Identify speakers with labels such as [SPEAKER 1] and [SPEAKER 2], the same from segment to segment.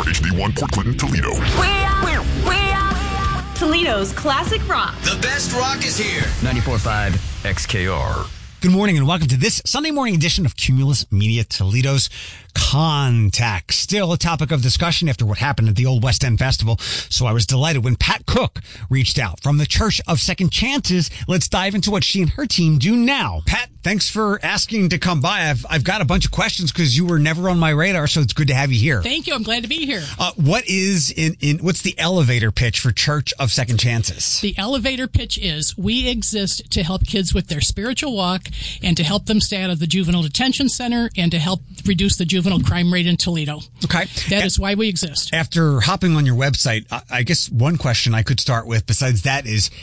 [SPEAKER 1] HD1 Port Clinton, Toledo.
[SPEAKER 2] We are Toledo's classic rock.
[SPEAKER 3] The best rock is here.
[SPEAKER 4] 94.5 XKR.
[SPEAKER 5] Good morning and welcome to this Sunday morning edition of Cumulus Media Toledo's Contact. Still a topic of discussion after what happened at the Old West End Festival. So I was delighted when Pat Cook reached out from the Church of Second Chances. Let's dive into what she and her team do now. Pat, thanks for asking to come by. I've got a bunch of questions because you were never on my radar, so it's good to have you here.
[SPEAKER 6] Thank you. I'm glad to be here.
[SPEAKER 5] What's the elevator pitch for Church of Second Chances?
[SPEAKER 6] The elevator pitch is we exist to help kids with their spiritual walk and to help them stay out of the juvenile detention center and to help reduce the juvenile crime rate in Toledo.
[SPEAKER 5] Okay.
[SPEAKER 6] That is why we exist.
[SPEAKER 5] After hopping on your website, I guess one question I could start with besides that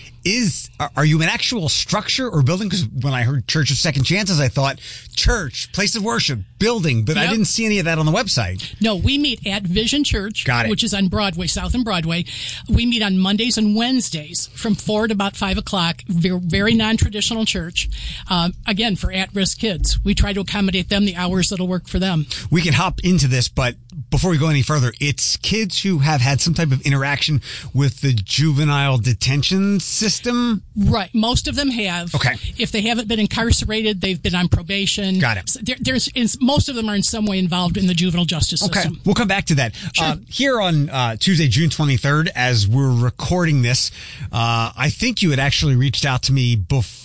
[SPEAKER 5] are you an actual structure or building? Because when I heard Church of Second Chances, I thought church, place of worship, building, but I didn't see any of that on the website.
[SPEAKER 6] No, we meet at Vision Church, which is on Broadway, South and Broadway. We meet on Mondays and Wednesdays from 4 to about 5 o'clock. Very non-traditional church. Again, for at-risk kids. We try to accommodate them the hours that'll work for them.
[SPEAKER 5] We can hop into this, but before we go any further, it's kids who have had some type of interaction with the juvenile detention system?
[SPEAKER 6] Right. Most of them have.
[SPEAKER 5] Okay.
[SPEAKER 6] If they haven't been incarcerated, they've been on probation.
[SPEAKER 5] Got it.
[SPEAKER 6] Most of them are in some way involved in the juvenile justice system.
[SPEAKER 5] Okay. We'll come back to that.
[SPEAKER 6] Sure.
[SPEAKER 5] Here on Tuesday, June 23rd, as we're recording this, I think you had actually reached out to me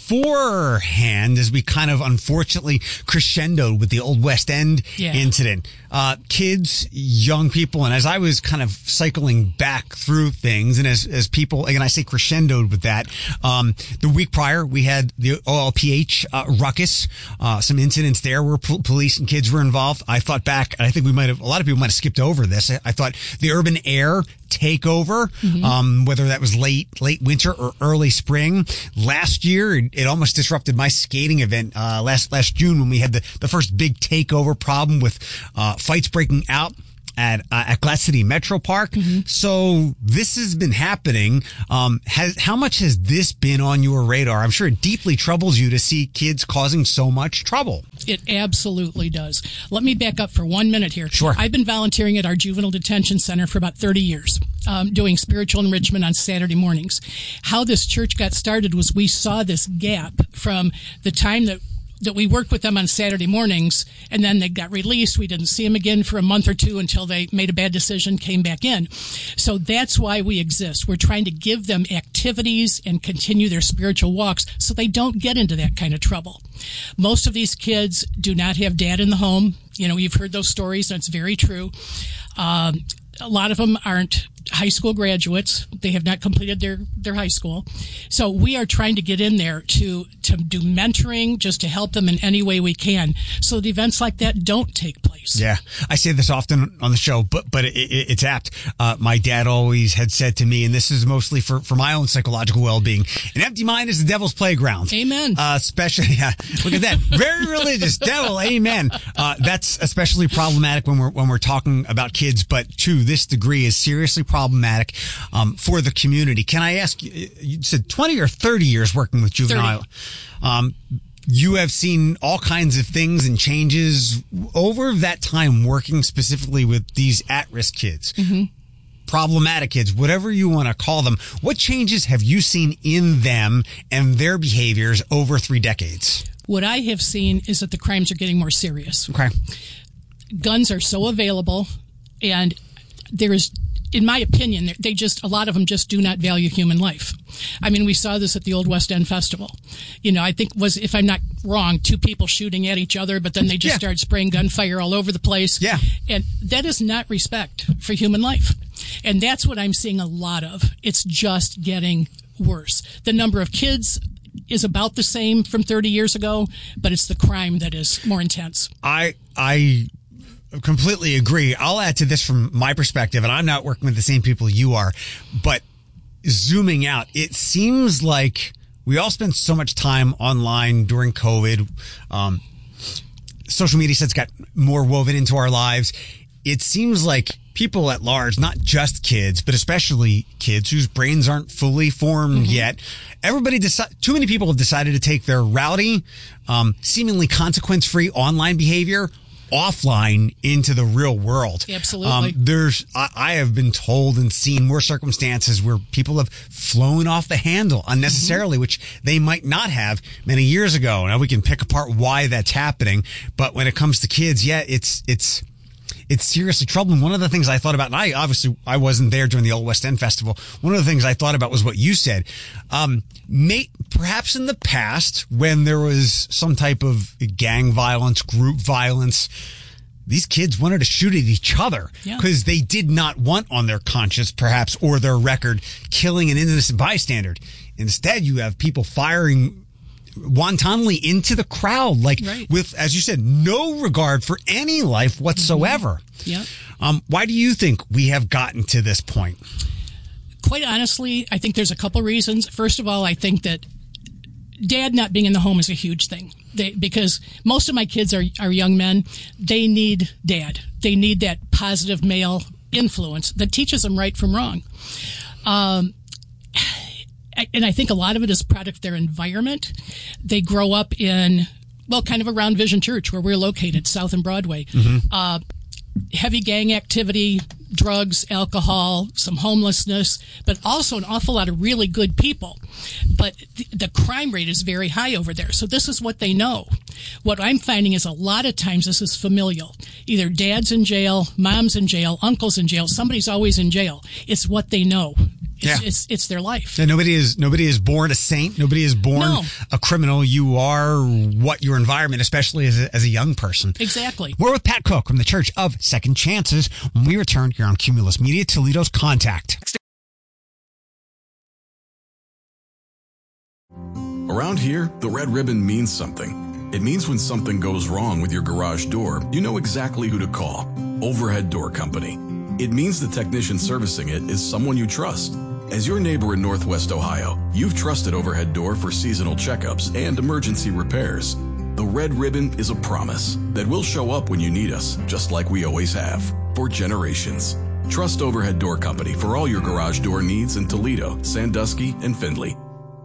[SPEAKER 5] beforehand as we kind of unfortunately crescendoed with the Old West End incident. Kids, young people, and as I was kind of cycling back through things, and as people, again, I say crescendoed with that, the week prior, we had the OLPH ruckus, some incidents there where police and kids were involved. I thought back, and I think a lot of people might have skipped over this. I thought the Urban Air takeover, whether that was late winter or early spring. Last year, it almost disrupted my skating event last June when we had the first big takeover problem with fights breaking out at Glass City Metro Park. So this has been happening. How much has this been on your radar? I'm sure it deeply troubles you to see kids causing so much trouble.
[SPEAKER 6] It absolutely does. Let me back up for 1 minute here.
[SPEAKER 5] Sure.
[SPEAKER 6] I've been volunteering at our juvenile detention center for about 30 years, doing spiritual enrichment on Saturday mornings. How this church got started was we saw this gap from the time that we worked with them on Saturday mornings, and then they got released. We didn't see them again for a month or two until they made a bad decision, came back in. So that's why we exist. We're trying to give them activities and continue their spiritual walks so they don't get into that kind of trouble. Most of these kids do not have dad in the home. You know, you've heard those stories, and it's very true. A lot of them aren't high school graduates. They have not completed their high school. So we are trying to get in there to do mentoring, just to help them in any way we can, so that events like that don't take place.
[SPEAKER 5] Yeah. I say this often on the show, but it's apt. My dad always had said to me, and this is mostly for my own psychological well-being, an empty mind is the devil's playground.
[SPEAKER 6] Amen.
[SPEAKER 5] Especially, look at that. Very religious devil. Amen. That's especially problematic when we're talking about kids, but to this degree is seriously problematic for the community. Can I ask you said 20 or 30 years working with juvenile. You have seen all kinds of things and changes over that time working specifically with these at-risk kids. Problematic kids, whatever you want to call them. What changes have you seen in them and their behaviors over 3 decades? What
[SPEAKER 6] I have seen is that the crimes are getting more serious.
[SPEAKER 5] Okay.
[SPEAKER 6] Guns are so available, and there is, in my opinion, a lot of them just do not value human life. I mean, we saw this at the Old West End Festival. You know, I think if I'm not wrong, 2 people shooting at each other, but then they just start spraying gunfire all over the place.
[SPEAKER 5] Yeah.
[SPEAKER 6] And that is not respect for human life. And that's what I'm seeing a lot of. It's just getting worse. The number of kids is about the same from 30 years ago, but it's the crime that is more intense.
[SPEAKER 5] I completely agree. I'll add to this from my perspective, and I'm not working with the same people you are, but zooming out, it seems like we all spent so much time online during COVID. Social media sets got more woven into our lives. It seems like people at large, not just kids, but especially kids whose brains aren't fully formed yet. Too many people have decided to take their rowdy, seemingly consequence-free online behavior offline into the real world.
[SPEAKER 6] Absolutely.
[SPEAKER 5] I have been told and seen more circumstances where people have flown off the handle unnecessarily, which they might not have many years ago. Now we can pick apart why that's happening, but when it comes to kids, it's seriously troubling. One of the things I thought about, and I wasn't there during the Old West End Festival. One of the things I thought about was what you said. Perhaps in the past, when there was some type of gang violence, group violence, these kids wanted to shoot at each other because they did not want on their conscience, perhaps, or their record, killing an innocent bystander. Instead, you have people firing wantonly into the crowd, with, as you said, no regard for any life whatsoever.
[SPEAKER 6] Yeah.
[SPEAKER 5] Why do you think we have gotten to this point?
[SPEAKER 6] Quite honestly, I think there's a couple reasons. First of all, I think that dad not being in the home is a huge thing. Because most of my kids are young men. They need dad. They need that positive male influence that teaches them right from wrong. And I think a lot of it is product of their environment. They grow up in, kind of around Vision Church, where we're located, South and Broadway. Heavy gang activity, drugs, alcohol, some homelessness, but also an awful lot of really good people. But the crime rate is very high over there. So this is what they know. What I'm finding is a lot of times this is familial. Either dad's in jail, mom's in jail, uncle's in jail. Somebody's always in jail. It's what they know. It's their life.
[SPEAKER 5] Yeah, nobody is born a saint. Nobody is born a criminal. You are what your environment, especially as a young person.
[SPEAKER 6] Exactly.
[SPEAKER 5] We're with Pat Cook from the Church of Second Chances when we return here on Cumulus Media, Toledo's Contact.
[SPEAKER 1] Around here, the red ribbon means something. It means when something goes wrong with your garage door, you know exactly who to call. Overhead Door Company. It means the technician servicing it is someone you trust. As your neighbor in Northwest Ohio, you've trusted Overhead Door for seasonal checkups and emergency repairs. The red ribbon is a promise that we'll show up when you need us, just like we always have, for generations. Trust Overhead Door Company for all your garage door needs in Toledo, Sandusky, and Findlay.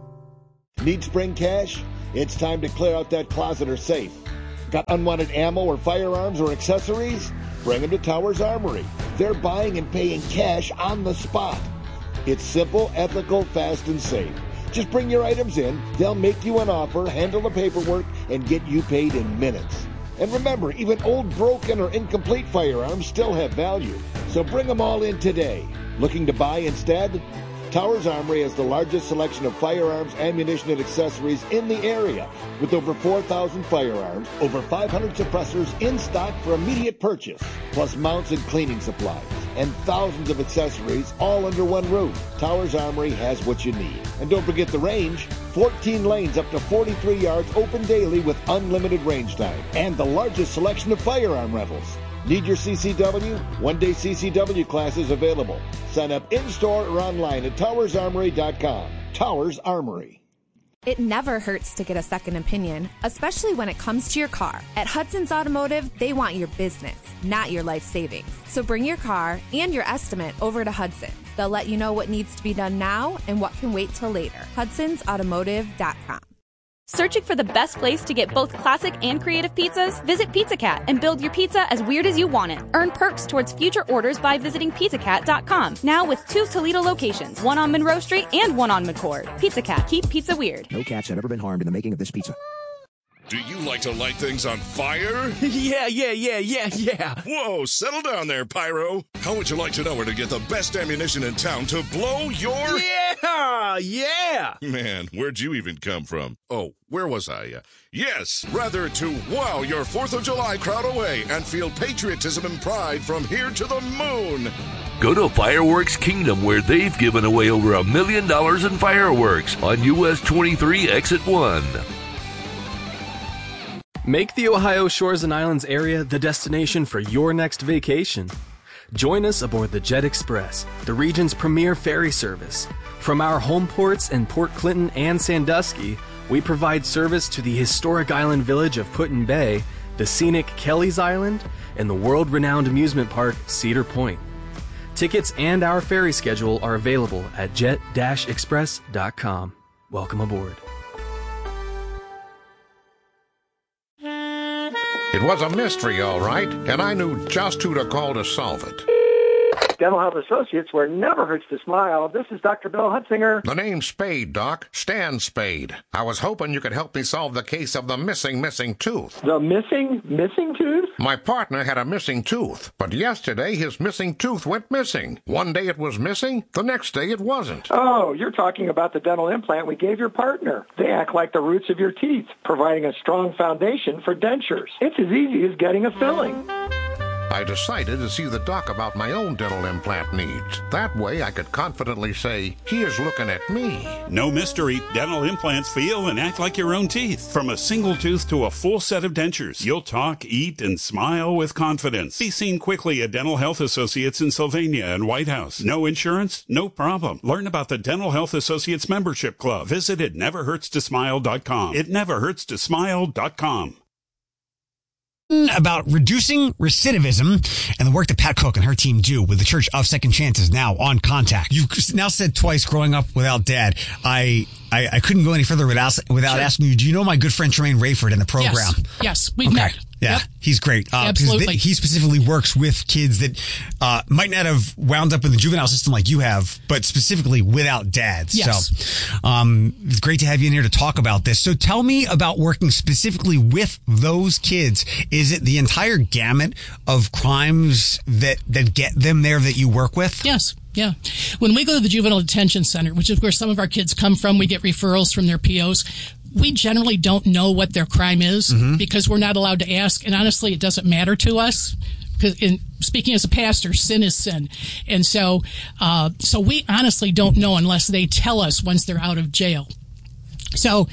[SPEAKER 3] Need spring cash? It's time to clear out that closet or safe. Got unwanted ammo or firearms or accessories? Bring them to Towers Armory. They're buying and paying cash on the spot. It's simple, ethical, fast, and safe. Just bring your items in, they'll make you an offer, handle the paperwork, and get you paid in minutes. And remember, even old, broken, or incomplete firearms still have value. So bring them all in today. Looking to buy instead? Towers Armory has the largest selection of firearms, ammunition, and accessories in the area, with over 4,000 firearms, over 500 suppressors in stock for immediate purchase, plus mounts and cleaning supplies, and thousands of accessories all under one roof. Towers Armory has what you need. And don't forget the range, 14 lanes up to 43 yards open daily with unlimited range time, and the largest selection of firearm rentals. Need your CCW? One-day CCW classes available. Sign up in-store or online at towersarmory.com. Towers Armory.
[SPEAKER 7] It never hurts to get a second opinion, especially when it comes to your car. At Hudson's Automotive, they want your business, not your life savings. So bring your car and your estimate over to Hudson's. They'll let you know what needs to be done now and what can wait till later. Hudson'sAutomotive.com.
[SPEAKER 8] Searching for the best place to get both classic and creative pizzas? Visit Pizza Cat and build your pizza as weird as you want it. Earn perks towards future orders by visiting pizzacat.com. Now with 2 Toledo locations, one on Monroe Street and one on McCord. Pizza Cat, keep pizza weird.
[SPEAKER 9] No cats have ever been harmed in the making of this pizza.
[SPEAKER 10] Do you like to light things on fire?
[SPEAKER 9] Yeah.
[SPEAKER 10] Whoa, settle down there, Pyro. How would you like to know where to get the best ammunition in town to blow your...
[SPEAKER 9] Yeah!
[SPEAKER 10] Man, where'd you even come from? Oh, where was I? Yes, rather to wow your 4th of July crowd away and feel patriotism and pride from here to the moon.
[SPEAKER 11] Go to Fireworks Kingdom, where they've given away over $1 million in fireworks on US 23 Exit 1.
[SPEAKER 12] Make the Ohio Shores and Islands area the destination for your next vacation. Join us aboard the Jet Express, the region's premier ferry service. From our home ports in Port Clinton and Sandusky, we provide service to the historic island village of Put in Bay, the scenic Kelly's Island, and the world-renowned amusement park Cedar Point. Tickets and our ferry schedule are available at jet-express.com. Welcome aboard.
[SPEAKER 13] It was a mystery, all right, and I knew just who to call to solve it.
[SPEAKER 14] Dental Health Associates, where it never hurts to smile. This is Dr. Bill Hutzinger.
[SPEAKER 13] The name's Spade, Doc. Stan Spade. I was hoping you could help me solve the case of the missing tooth.
[SPEAKER 14] The missing tooth?
[SPEAKER 13] My partner had a missing tooth, but yesterday his missing tooth went missing. One day it was missing, the next day it wasn't.
[SPEAKER 14] Oh, you're talking about the dental implant we gave your partner. They act like the roots of your teeth, providing a strong foundation for dentures. It's as easy as getting a filling.
[SPEAKER 13] I decided to see the doc about my own dental implant needs. That way I could confidently say, he is looking at me.
[SPEAKER 15] No mystery. Dental implants feel and act like your own teeth. From a single tooth to a full set of dentures, you'll talk, eat, and smile with confidence. Be seen quickly at Dental Health Associates in Sylvania and White House. No insurance? No problem. Learn about the Dental Health Associates Membership Club. Visit itneverhurtstosmile.com. Itneverhurtstosmile.com.
[SPEAKER 5] About reducing recidivism and the work that Pat Cook and her team do with the Church of Second Chances now on Contact. You've now said twice growing up without dad. I couldn't go any further without sure. asking you, do you know my good friend Tremaine Rayford in the program?
[SPEAKER 6] Yes, we've met.
[SPEAKER 5] Yeah,
[SPEAKER 6] yep.
[SPEAKER 5] He's great.
[SPEAKER 6] Absolutely.
[SPEAKER 5] He specifically works with kids that might not have wound up in the juvenile system like you have, but specifically without dads.
[SPEAKER 6] Yes.
[SPEAKER 5] So it's great to have you in here to talk about this. So tell me about working specifically with those kids. Is it the entire gamut of crimes that get them there that you work with?
[SPEAKER 6] Yes. Yeah. When we go to the Juvenile Detention Center, which is where some of our kids come from, we get referrals from their POs. We generally don't know what their crime is because we're not allowed to ask. And honestly, it doesn't matter to us. Because speaking as a pastor, sin is sin. And so we honestly don't know unless they tell us once they're out of jail. So,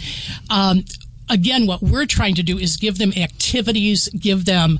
[SPEAKER 6] again, what we're trying to do is give them activities, give them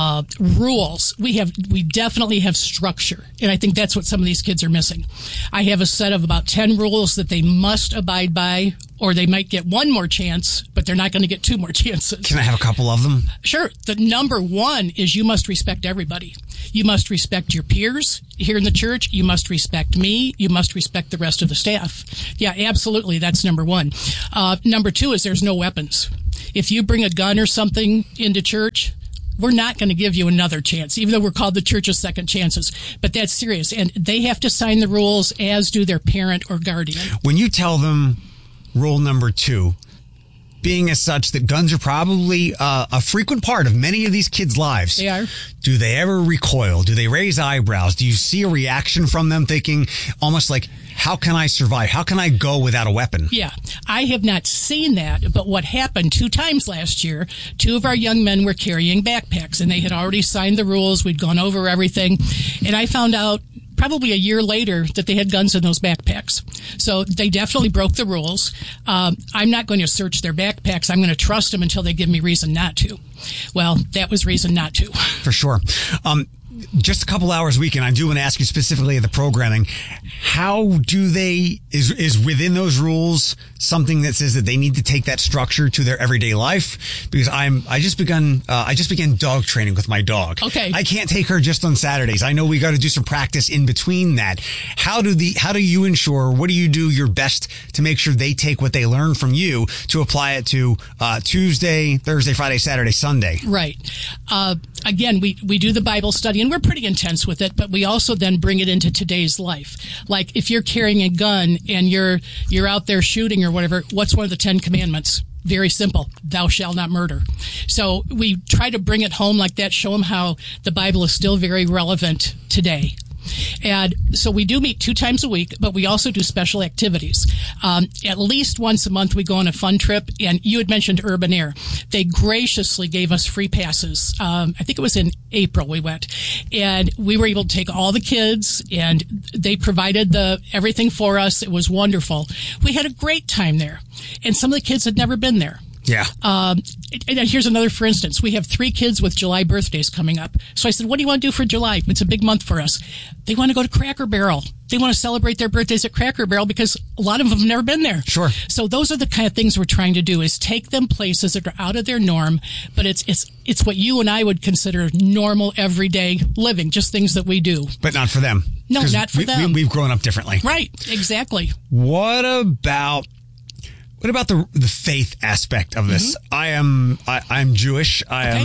[SPEAKER 6] rules. We definitely have structure, and I think that's what some of these kids are missing. I have a set of about 10 rules that they must abide by, or they might get one more chance, but they're not going to get two more chances.
[SPEAKER 5] Can I have a couple of them?
[SPEAKER 6] Sure. The number one is you must respect everybody. You must respect your peers here in the church. You must respect me. You must respect the rest of the staff. Yeah, absolutely. That's number one. Number two is there's no weapons. If you bring a gun or something into church, we're not going to give you another chance, even though we're called the Church of Second Chances. But that's serious. And they have to sign the rules, as do their parent or guardian.
[SPEAKER 5] When you tell them rule number two, being as such that guns are probably a frequent part of many of these kids' lives.
[SPEAKER 6] They are.
[SPEAKER 5] Do they ever recoil? Do they raise eyebrows? Do you see a reaction from them thinking almost like, how can I survive? How can I go without a weapon?
[SPEAKER 6] Yeah, I have not seen that. But what happened 2 times last year, 2 of our young men were carrying backpacks and they had already signed the rules. We'd gone over everything. And I found out probably a year later that they had guns in those backpacks. So they definitely broke the rules. I'm not going to search their backpacks. I'm going to trust them until they give me reason not to. Well, that was reason not to.
[SPEAKER 5] For sure. Just a couple hours a week, and I do want to ask you specifically of the programming, how do they, is within those rules something that says that they need to take that structure to their everyday life? Because I just began dog training with my dog.
[SPEAKER 6] Okay.
[SPEAKER 5] I can't take her just on Saturdays. I know we got to do some practice in between that. How do you ensure, what do you do your best to make sure they take what they learn from you to apply it to Tuesday, Thursday, Friday, Saturday, Sunday?
[SPEAKER 6] Right. Again, we do the Bible study, and we're pretty intense with it, but we also then bring it into today's life. Like if you're carrying a gun and you're out there shooting or whatever, what's one of the 10 commandments? Very simple. Thou shalt not murder. So we try to bring it home like that, show them how the Bible is still very relevant today. And so we do meet 2 times a week, but we also do special activities. At least once a month we go on a fun trip, and you had mentioned Urban Air. They graciously gave us free passes. I think it was in April we went, and we were able to take all the kids, and they provided everything for us. It was wonderful. We had a great time there, and some of the kids had never been there.
[SPEAKER 5] Yeah.
[SPEAKER 6] And here's another, for instance. We have 3 kids with July birthdays coming up. So I said, what do you want to do for July? It's a big month for us. They want to go to Cracker Barrel. They want to celebrate their birthdays at Cracker Barrel because a lot of them have never been there.
[SPEAKER 5] Sure.
[SPEAKER 6] So those are the kind of things we're trying to do, is take them places that are out of their norm, but it's what you and I would consider normal, everyday living, just things that we do.
[SPEAKER 5] But not for them.
[SPEAKER 6] No, not for them.
[SPEAKER 5] We've grown up differently.
[SPEAKER 6] Right. Exactly.
[SPEAKER 5] What about What about the faith aspect of this? I'm Jewish.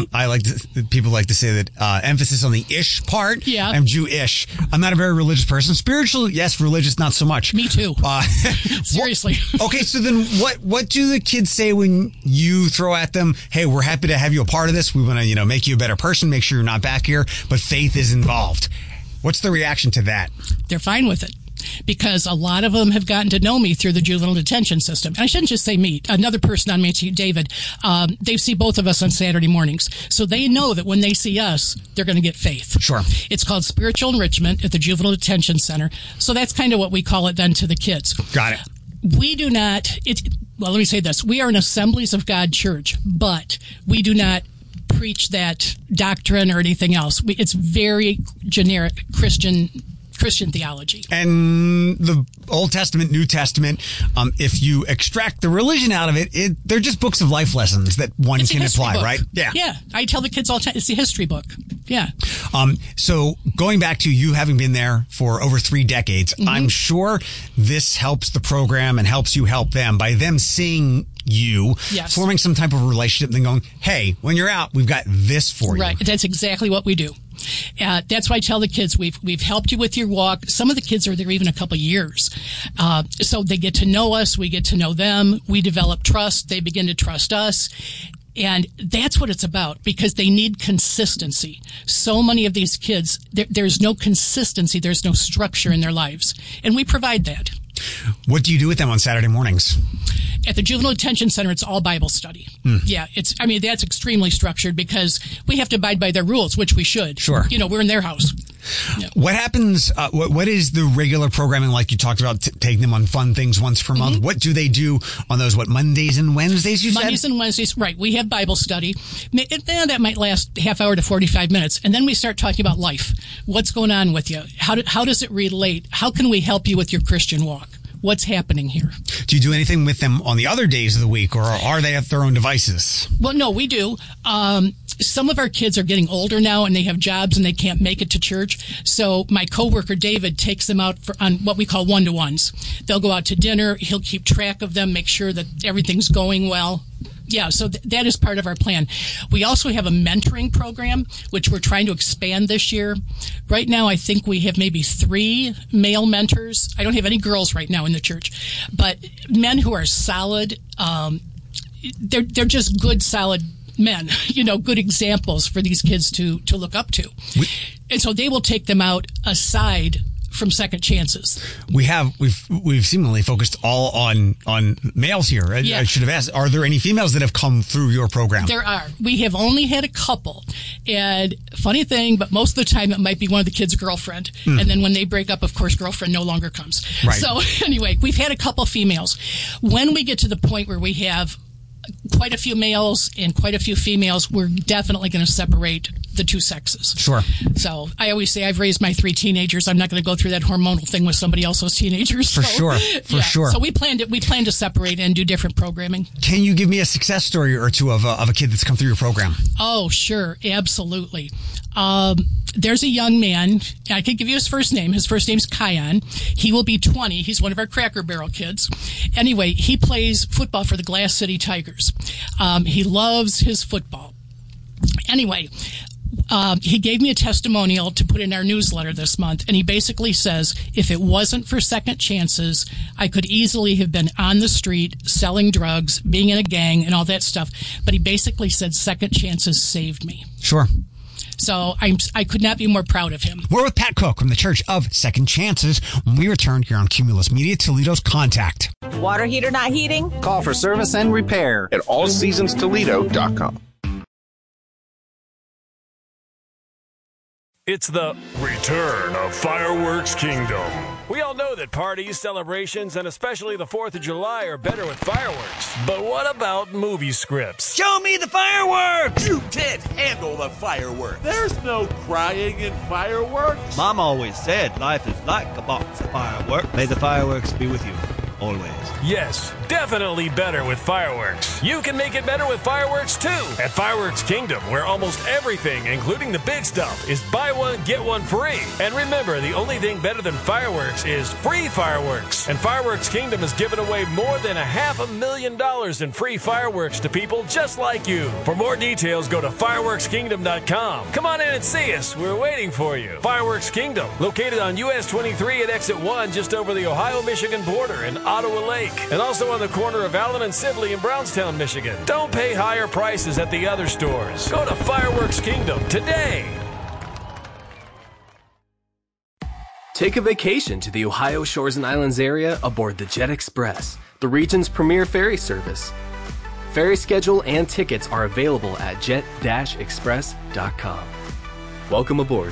[SPEAKER 5] People like to say that emphasis on the ish part.
[SPEAKER 6] Yeah.
[SPEAKER 5] I'm Jewish. I'm not a very religious person. Spiritual, yes. Religious, not so much.
[SPEAKER 6] Me too. Seriously.
[SPEAKER 5] Okay, so then what do the kids say when you throw at them, hey, we're happy to have you a part of this. We want to, make you a better person, make sure you're not back here, but faith is involved. What's the reaction to that?
[SPEAKER 6] They're fine with it. Because a lot of them have gotten to know me through the juvenile detention system. And I shouldn't just say me. Another person on me, David, they see both of us on Saturday mornings. So they know that when they see us, they're going to get faith.
[SPEAKER 5] Sure.
[SPEAKER 6] It's called spiritual enrichment at the Juvenile Detention Center. So that's kind of what we call it then to the kids.
[SPEAKER 5] Got it.
[SPEAKER 6] We do not, well, let me say this. We are an Assemblies of God church, but we do not preach that doctrine or anything else. It's very generic Christian theology.
[SPEAKER 5] And the Old Testament, New Testament, if you extract the religion out of it, they're just books of life lessons that one can apply,
[SPEAKER 6] book.
[SPEAKER 5] right? Yeah.
[SPEAKER 6] Yeah. I tell the kids all the time, it's a history book. Yeah.
[SPEAKER 5] So going back to you having been there for over 3 decades, I'm sure this helps the program and helps you help them by them seeing you, forming some type of relationship, and then going, hey, when you're out, we've got this for you.
[SPEAKER 6] Right. That's exactly what we do. That's why I tell the kids we've helped you with your walk. Some of the kids are there even a couple of years. So they get to know us. We get to know them. We develop trust. They begin to trust us. And that's what it's about, because they need consistency. So many of these kids, there's no consistency. There's no structure in their lives. And we provide that.
[SPEAKER 5] What do you do with them on Saturday mornings?
[SPEAKER 6] At the Juvenile Detention Center, it's all Bible study. Yeah, that's extremely structured because we have to abide by their rules, which we should.
[SPEAKER 5] Sure.
[SPEAKER 6] We're in their house. Yeah.
[SPEAKER 5] What happens, what is the regular programming like? You talked about taking them on fun things once per month. What do they do on those, Mondays and Wednesdays, you said?
[SPEAKER 6] Mondays and Wednesdays, right. We have Bible study. That might last half hour to 45 minutes. And then we start talking about life. What's going on with you? How does it relate? How can we help you with your Christian walk? What's happening here?
[SPEAKER 5] Do you do anything with them on the other days of the week, or are they at their own devices?
[SPEAKER 6] Well, no, we do. Some of our kids are getting older now and they have jobs and they can't make it to church. So my coworker, David, takes them out on what we call one-to-ones. They'll go out to dinner. He'll keep track of them, make sure that everything's going well. Yeah, so that is part of our plan. We also have a mentoring program, which we're trying to expand this year. Right now, I think we have maybe 3 male mentors. I don't have any girls right now in the church, but men who are solid. They're just good, solid men, good examples for these kids to look up to. And so they will take them out aside from second chances. We've
[SPEAKER 5] seemingly focused all on males here. I should have asked, are there any females that have come through your program?
[SPEAKER 6] There are. We have only had a couple. And funny thing, but most of the time it might be one of the kids' girlfriend. And then when they break up, of course, girlfriend no longer comes.
[SPEAKER 5] Right.
[SPEAKER 6] So anyway, we've had a couple females. When we get to the point where we have quite a few males and quite a few females, we're definitely going to separate the two sexes.
[SPEAKER 5] Sure.
[SPEAKER 6] So I always say I've raised my 3 teenagers. I'm not going to go through that hormonal thing with somebody else's teenagers.
[SPEAKER 5] For sure.
[SPEAKER 6] So we plan to separate and do different programming.
[SPEAKER 5] Can you give me a success story or two of a kid that's come through your program?
[SPEAKER 6] Oh, sure. Absolutely. There's a young man. I can give you his first name. His first name's Kion. He will be 20. He's one of our Cracker Barrel kids. Anyway, he plays football for the Glass City Tigers. He loves his football. Anyway, he gave me a testimonial to put in our newsletter this month, and he basically says, if it wasn't for second chances, I could easily have been on the street selling drugs, being in a gang, and all that stuff. But he basically said second chances saved me.
[SPEAKER 5] Sure.
[SPEAKER 6] So I could not be more proud of him.
[SPEAKER 5] We're with Pat Cook from the Church of Second Chances when we return here on Cumulus Media, Toledo's Contact.
[SPEAKER 16] Water heater not heating?
[SPEAKER 17] Call for service and repair at allseasonstoledo.com.
[SPEAKER 18] It's the return of Fireworks Kingdom. We all know that parties, celebrations, and especially the 4th of July are better with fireworks. But what about movie scripts?
[SPEAKER 19] Show me the fireworks! You can't handle the fireworks. There's no crying in fireworks.
[SPEAKER 20] Mom always said life is like a box of fireworks. May the fireworks be with you, always.
[SPEAKER 18] Yes, definitely better with fireworks. You can make it better with fireworks too at Fireworks Kingdom, where almost everything, including the big stuff, is buy one, get one free. And remember, the only thing better than fireworks is free fireworks. And Fireworks Kingdom has given away more than $500,000 in free fireworks to people just like you. For more details, go to fireworkskingdom.com. Come on in and see us. We're waiting for you. Fireworks Kingdom, located on US 23 at Exit 1, just over the Ohio-Michigan border in Ottawa Lake, and also on the corner of Allen and Sibley in Brownstown, Michigan. Don't pay higher prices at the other stores. Go to Fireworks Kingdom today.
[SPEAKER 12] Take a vacation to the Ohio Shores and Islands area aboard the Jet Express, the region's premier ferry service. Ferry schedule and tickets are available at jet-express.com. Welcome aboard.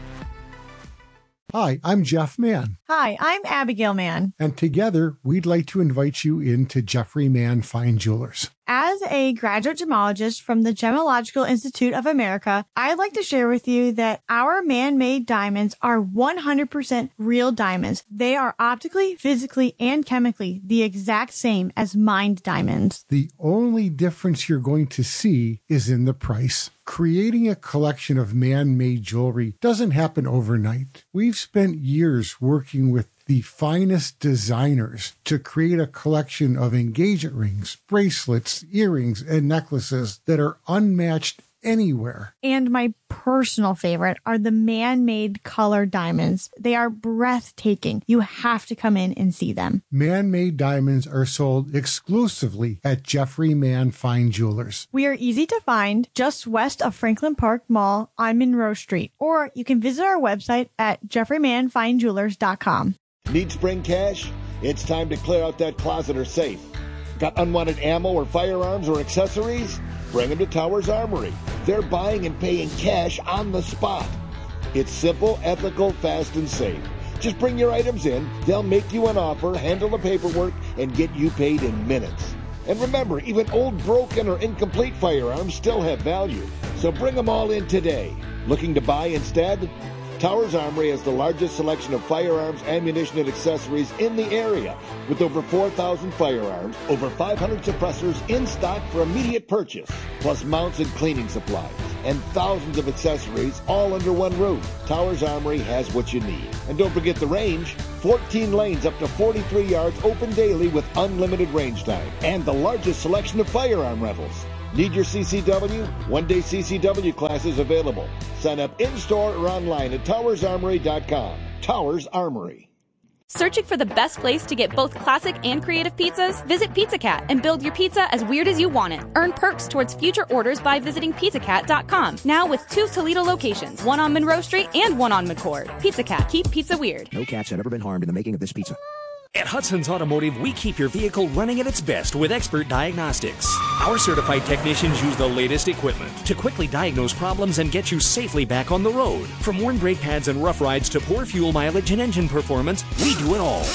[SPEAKER 16] Hi, I'm Jeff Mann.
[SPEAKER 20] Hi, I'm Abigail Mann.
[SPEAKER 16] And together, we'd like to invite you into Jeffrey Mann Fine Jewelers.
[SPEAKER 20] As a graduate gemologist from the Gemological Institute of America, I'd like to share with you that our man-made diamonds are 100% real diamonds. They are optically, physically, and chemically the exact same as mined diamonds.
[SPEAKER 16] The only difference you're going to see is in the price. Creating a collection of man-made jewelry doesn't happen overnight. We've spent years working with the finest designers to create a collection of engagement rings, bracelets, earrings, and necklaces that are unmatched anywhere.
[SPEAKER 20] And my personal favorite are the man-made color diamonds. They are breathtaking. You have to come in and see them.
[SPEAKER 16] Man-made diamonds are sold exclusively at Jeffrey Mann Fine Jewelers.
[SPEAKER 20] We are easy to find just west of Franklin Park Mall on Monroe Street. Or you can visit our website at jeffreymannfinejewelers.com.
[SPEAKER 3] Need spring cash? It's time to clear out that closet or safe. Got unwanted ammo or firearms or accessories? Bring them to Towers Armory. They're buying and paying cash on the spot. It's simple, ethical, fast, and safe. Just bring your items in, they'll make you an offer, handle the paperwork, and get you paid in minutes. And remember, even old, broken, or incomplete firearms still have value. So bring them all in today. Looking to buy instead? Towers Armory has the largest selection of firearms, ammunition, and accessories in the area, with over 4,000 firearms, over 500 suppressors in stock for immediate purchase, plus mounts and cleaning supplies, and thousands of accessories all under one roof. Towers Armory has what you need. And don't forget the range, 14 lanes up to 43 yards open daily with unlimited range time, and the largest selection of firearm rentals. Need your CCW? One-day CCW classes available. Sign up in-store or online at towersarmory.com. Towers Armory.
[SPEAKER 8] Searching for the best place to get both classic and creative pizzas? Visit Pizza Cat and build your pizza as weird as you want it. Earn perks towards future orders by visiting pizzacat.com. Now with 2 Toledo locations, one on Monroe Street and one on McCord. Pizza Cat, keep pizza weird.
[SPEAKER 17] No cats have ever been harmed in the making of this pizza.
[SPEAKER 21] At Hudson's Automotive, we keep your vehicle running at its best with expert diagnostics. Our certified technicians use the latest equipment to quickly diagnose problems and get you safely back on the road. From worn brake pads and rough rides to poor fuel mileage and engine performance, we do it all.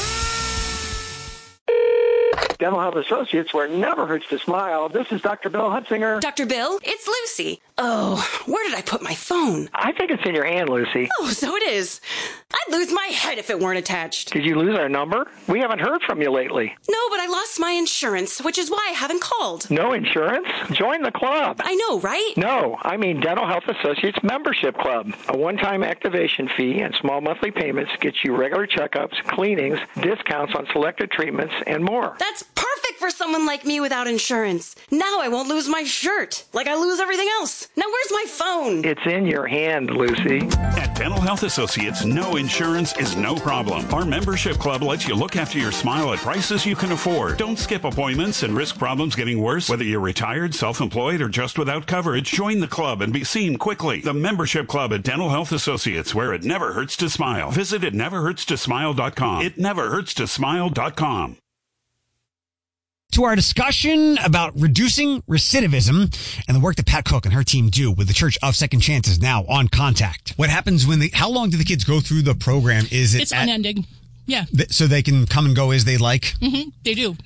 [SPEAKER 14] Dental Health Associates, where it never hurts to smile. This is Dr. Bill Hutzinger.
[SPEAKER 22] Dr. Bill, it's Lucy. Oh, where did I put my phone?
[SPEAKER 14] I think it's in your hand, Lucy.
[SPEAKER 22] Oh, so it is. I'd lose my head if it weren't attached.
[SPEAKER 14] Did you lose our number? We haven't heard from you lately.
[SPEAKER 22] No, but I lost my insurance, which is why I haven't called.
[SPEAKER 14] No insurance? Join the club.
[SPEAKER 22] I know, right?
[SPEAKER 14] No, I mean Dental Health Associates Membership Club. A one-time activation fee and small monthly payments get you regular checkups, cleanings, discounts on selected treatments, and more.
[SPEAKER 22] That's perfect for someone like me without insurance. Now I won't lose my shirt, like I lose everything else. Now where's my phone?
[SPEAKER 14] It's in your hand, Lucy.
[SPEAKER 15] At Dental Health Associates, no insurance is no problem. Our membership club lets you look after your smile at prices you can afford. Don't skip appointments and risk problems getting worse. Whether you're retired, self-employed, or just without coverage, join the club and be seen quickly. The membership club at Dental Health Associates, where it never hurts to smile. Visit it neverhurtstosmile.com. It neverhurtstosmile.com.
[SPEAKER 5] To our discussion about reducing recidivism and the work that Pat Cook and her team do with the Church of Second Chances now on Contact. What happens when how long do the kids go through the program?
[SPEAKER 6] It's unending. Yeah.
[SPEAKER 5] So they can come and go as they like?
[SPEAKER 6] Mm-hmm. They do.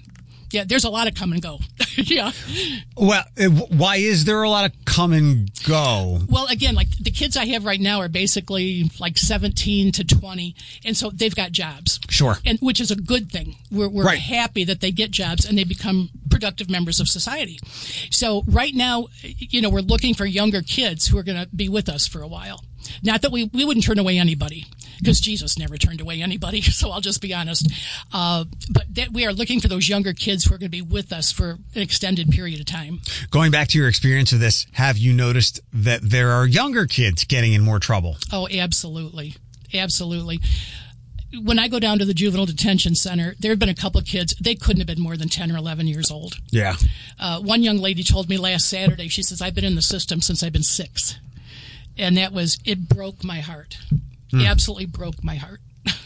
[SPEAKER 6] Yeah, there's a lot of come and go. Yeah.
[SPEAKER 5] Well, why is there a lot of come and go?
[SPEAKER 6] Well, again, like the kids I have right now are basically like 17 to 20, and so they've got jobs.
[SPEAKER 5] Sure.
[SPEAKER 6] And which is a good thing. We're happy that they get jobs and they become productive members of society. So right now, we're looking for younger kids who are going to be with us for a while. Not that we wouldn't turn away anybody, because Jesus never turned away anybody, so I'll just be honest. But that we are looking for those younger kids who are going to be with us for an extended period of time.
[SPEAKER 5] Going back to your experience of this, have you noticed that there are younger kids getting in more trouble?
[SPEAKER 6] Oh, absolutely. Absolutely. When I go down to the juvenile detention center, there have been a couple of kids, they couldn't have been more than 10 or 11 years old.
[SPEAKER 5] Yeah.
[SPEAKER 6] One young lady told me last Saturday, she says, I've been in the system since I've been 6. And it broke my heart. Absolutely broke my heart.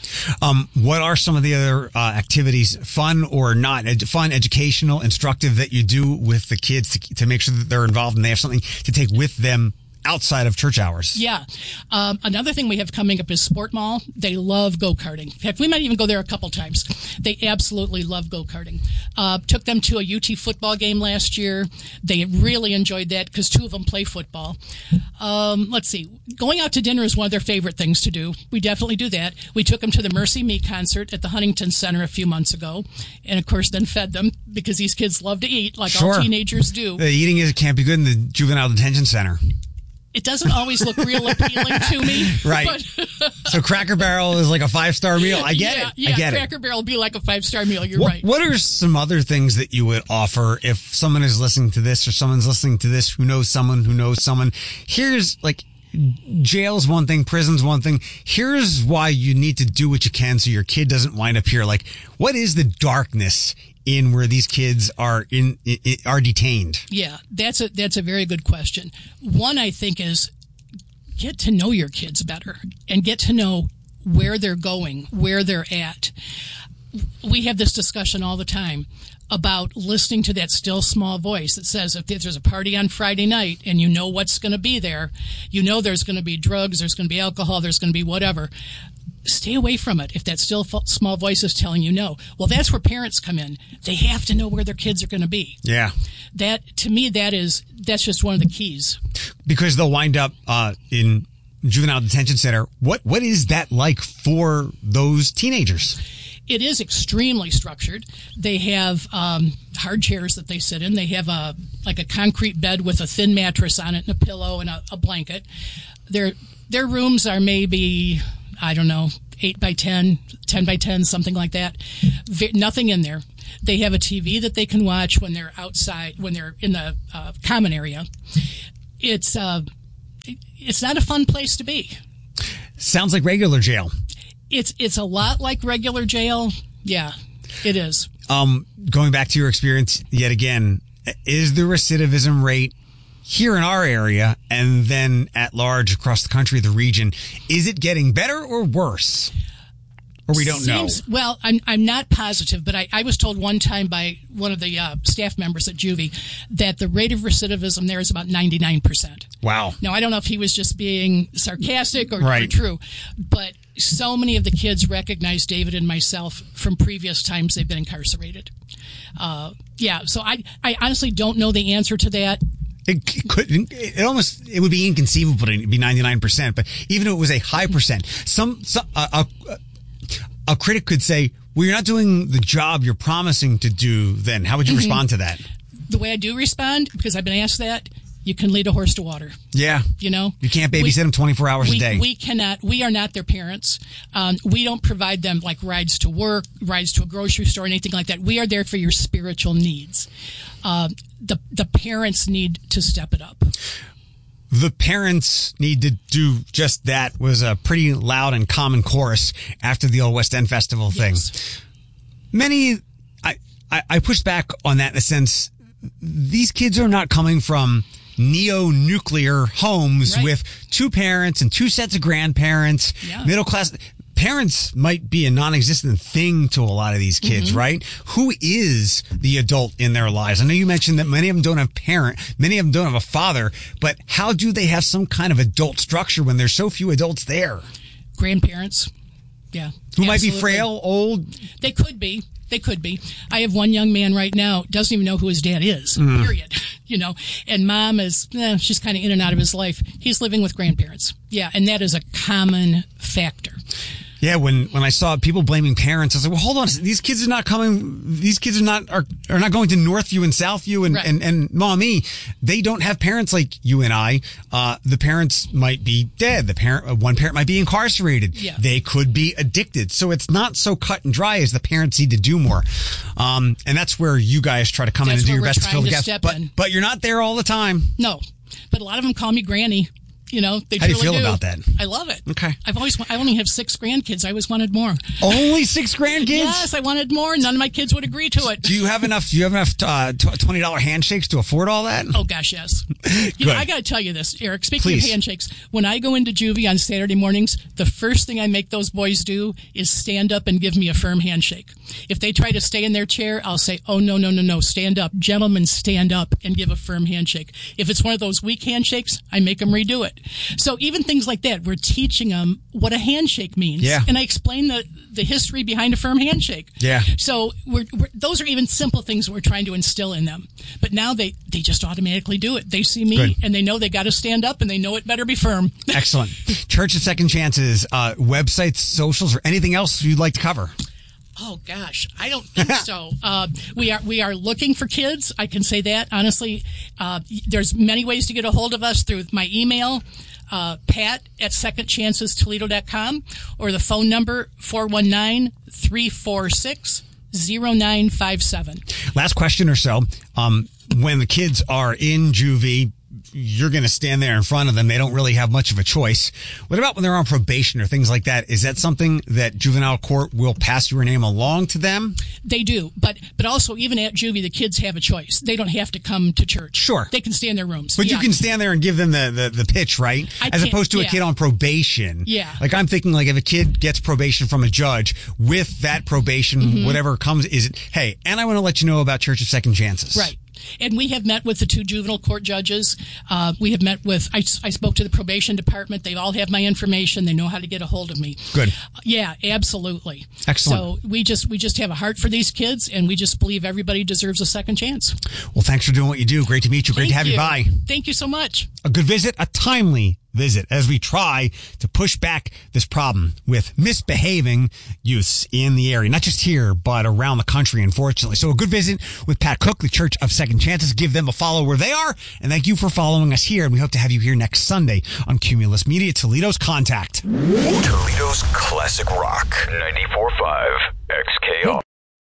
[SPEAKER 5] What are some of the other activities, fun or not, fun, educational, instructive, that you do with the kids to make sure that they're involved and they have something to take with them outside of church hours?
[SPEAKER 6] Yeah. Another thing we have coming up is Sport Mall. They love go-karting. In fact, we might even go there a couple times. They absolutely love go-karting. Took them to a UT football game last year. They really enjoyed that because 2 of them play football. Let's see. Going out to dinner is one of their favorite things to do. We definitely do that. We took them to the Mercy Me concert at the Huntington Center a few months ago. And, of course, then fed them because these kids love to eat like all teenagers do.
[SPEAKER 5] The eating can't be good in the juvenile detention center.
[SPEAKER 6] It doesn't always look real appealing to me.
[SPEAKER 5] Right.
[SPEAKER 6] But
[SPEAKER 5] so Cracker Barrel is like a 5-star meal. I get it.
[SPEAKER 6] Yeah,
[SPEAKER 5] I get
[SPEAKER 6] Cracker Barrel would be like a 5-star meal. You're right.
[SPEAKER 5] What are some other things that you would offer if someone is listening to this or someone's listening to this who knows someone who knows someone? Here's jail's one thing, prison's one thing. Here's why you need to do what you can so your kid doesn't wind up here. Like, what is the darkness in where these kids are detained?
[SPEAKER 6] Yeah, that's a very good question. One, I think, is get to know your kids better and get to know where they're going, where they're at. We have this discussion all the time about listening to that still small voice that says if there's a party on Friday night and you know what's going to be there, there's going to be drugs, there's going to be alcohol, there's going to be whatever. Stay away from it if that still small voice is telling you no. Well, that's where parents come in. They have to know where their kids are going to be.
[SPEAKER 5] Yeah.
[SPEAKER 6] That, to me, that's just one of the keys.
[SPEAKER 5] Because they'll wind up in juvenile detention center. What is that like for those teenagers?
[SPEAKER 6] It is extremely structured. They have hard chairs that they sit in. They have a concrete bed with a thin mattress on it and a pillow and a blanket. Their rooms are maybe, I don't know, 8 by 10, 10 by 10, something like that. Nothing in there. They have a TV that they can watch when they're outside, when they're in the common area. It's not a fun place to be.
[SPEAKER 5] Sounds like regular jail.
[SPEAKER 6] It's a lot like regular jail. Yeah, it is.
[SPEAKER 5] Going back to your experience yet again, is the recidivism rate here in our area and then at large across the country, the region, is it getting better or worse? Or we don't know?
[SPEAKER 6] Well, I'm not positive, but I was told one time by one of the staff members at Juvie that the rate of recidivism there is about 99%.
[SPEAKER 5] Wow.
[SPEAKER 6] Now, I don't know if he was just being sarcastic or
[SPEAKER 5] right.
[SPEAKER 6] or true, but so many of the kids recognize David and myself from previous times they've been incarcerated. So I honestly don't know the answer to that.
[SPEAKER 5] It would be inconceivable to be 99%, but even if it was a high percent, a critic could say, well, you're not doing the job you're promising to do then. How would you respond to that?
[SPEAKER 6] The way I do respond, because I've been asked that, you can lead a horse to water.
[SPEAKER 5] Yeah.
[SPEAKER 6] You know?
[SPEAKER 5] You can't babysit them 24 hours a day.
[SPEAKER 6] We cannot. We are not their parents. We don't provide them like rides to work, rides to a grocery store, anything like that. We are there for your spiritual needs. The parents need to step it up.
[SPEAKER 5] The parents need to do just that was a pretty loud and common chorus after the old West End Festival thing. Yes. I pushed back on that in the sense these kids are not coming from neo-nuclear homes with 2 parents and 2 sets of grandparents, middle class. Parents might be a non-existent thing to a lot of these kids, right? Who is the adult in their lives? I know you mentioned that many of them don't have many of them don't have a father, but how do they have some kind of adult structure when there's so few adults there?
[SPEAKER 6] Grandparents, yeah.
[SPEAKER 5] Who might be frail, old?
[SPEAKER 6] They could be. They could be. I have one young man right now, doesn't even know who his dad is, period. And mom is, she's kind of in and out of his life. He's living with grandparents. Yeah, and that is a common factor.
[SPEAKER 5] Yeah, when I saw people blaming parents, I was like, well, hold on. These kids are not coming. These kids are not going to Northview and Southview and Maumee. They don't have parents like you and I. The parents might be dead. One parent might be incarcerated.
[SPEAKER 6] Yeah.
[SPEAKER 5] They could be addicted. So it's not so cut and dry as the parents need to do more. And that's where you guys try to come in and do your best to fill the gaps. But you're not there all the time.
[SPEAKER 6] No, but a lot of them call me Granny. They
[SPEAKER 5] How do you feel about that?
[SPEAKER 6] I love it.
[SPEAKER 5] Okay.
[SPEAKER 6] I only have 6 grandkids. I always wanted more.
[SPEAKER 5] Only 6 grandkids?
[SPEAKER 6] Yes, I wanted more. None of my kids would agree to it.
[SPEAKER 5] Do you have enough $20 handshakes to afford all that?
[SPEAKER 6] Oh gosh, yes. I got to tell you this, Eric. Speaking of handshakes, when I go into juvie on Saturday mornings, the first thing I make those boys do is stand up and give me a firm handshake. If they try to stay in their chair, I'll say, "Oh no, stand up, gentlemen, stand up and give a firm handshake." If it's one of those weak handshakes, I make them redo it. So even things like that, we're teaching them what a handshake means.
[SPEAKER 5] Yeah.
[SPEAKER 6] And I explain the history behind a firm handshake.
[SPEAKER 5] Yeah.
[SPEAKER 6] So those are even simple things we're trying to instill in them. But now they just automatically do it. They see me and they know they got to stand up and they know it better be firm.
[SPEAKER 5] Excellent. Church of Second Chances, websites, socials, or anything else you'd like to cover?
[SPEAKER 6] Oh gosh, I don't think so. We are looking for kids. I can say that honestly. There's many ways to get a hold of us through my email, pat@secondchancestoledo.com, or the phone number 419-346-0957.
[SPEAKER 5] Last question or so. When the kids are in juvie, you're going to stand there in front of them. They don't really have much of a choice. What about when they're on probation or things like that? Is that something that juvenile court will pass your name along to them?
[SPEAKER 6] They do. But also, even at juvie, the kids have a choice. They don't have to come to church.
[SPEAKER 5] Sure.
[SPEAKER 6] They can stay in their rooms.
[SPEAKER 5] But you can stand there and give them the pitch, right? As opposed to a kid on probation.
[SPEAKER 6] Yeah.
[SPEAKER 5] Like I'm thinking, like if a kid gets probation from a judge, with that probation, whatever comes, is it, hey, and I want to let you know about Church of Second Chances.
[SPEAKER 6] Right. And we have met with the 2 juvenile court judges. We have met with, I spoke to the probation department. They all have my information. They know how to get a hold of me.
[SPEAKER 5] Good.
[SPEAKER 6] Yeah, absolutely.
[SPEAKER 5] Excellent.
[SPEAKER 6] So we just have a heart for these kids, and we just believe everybody deserves a second chance.
[SPEAKER 5] Well, thanks for doing what you do. Great to meet you. Great to have you by.
[SPEAKER 6] Thank you so much.
[SPEAKER 5] A good visit, a timely visit, as we try to push back this problem with misbehaving youths in the area, not just here, but around the country, unfortunately. So a good visit with Pat Cook, the Church of Second Chances. Give them a follow where they are, and thank you for following us here. And we hope to have you here next Sunday on Cumulus Media, Toledo's Contact.
[SPEAKER 2] Toledo's classic rock, 94.5 XKR.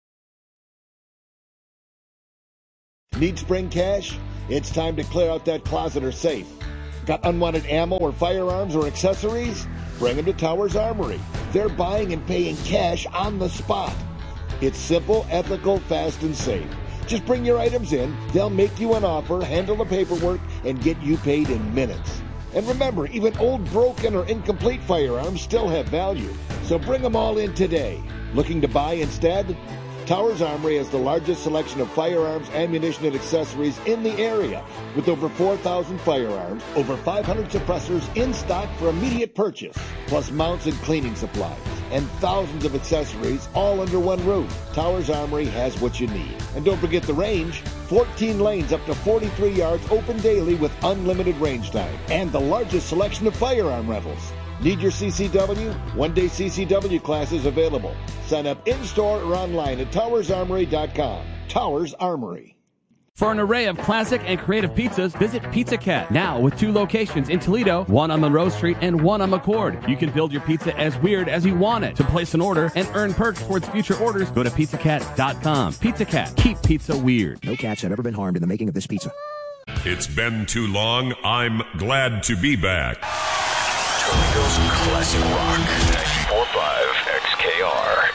[SPEAKER 3] Need spring cash? It's time to clear out that closet or safe. Got unwanted ammo or firearms or accessories? Bring them to Towers Armory. They're buying and paying cash on the spot. It's simple, ethical, fast, and safe. Just bring your items in, they'll make you an offer, handle the paperwork, and get you paid in minutes. And remember, even old, broken, or incomplete firearms still have value. So bring them all in today. Looking to buy instead? Towers Armory has the largest selection of firearms, ammunition, and accessories in the area, with over 4,000 firearms, over 500 suppressors in stock for immediate purchase, plus mounts and cleaning supplies, and thousands of accessories all under one roof. Towers Armory has what you need. And don't forget the range, 14 lanes up to 43 yards open daily with unlimited range time, and the largest selection of firearm rentals. Need your CCW? One-day CCW classes available. Sign up in-store or online at towersarmory.com. Towers Armory.
[SPEAKER 4] For an array of classic and creative pizzas, visit Pizza Cat. Now with 2 locations in Toledo, one on Monroe Street and one on McCord. You can build your pizza as weird as you want it. To place an order and earn perks towards future orders, go to pizzacat.com. Pizza Cat. Keep pizza weird.
[SPEAKER 9] No cats have ever been harmed in the making of this pizza.
[SPEAKER 23] It's been too long. I'm glad to be back.
[SPEAKER 2] Toledo's classic rock, 94.5 XKR.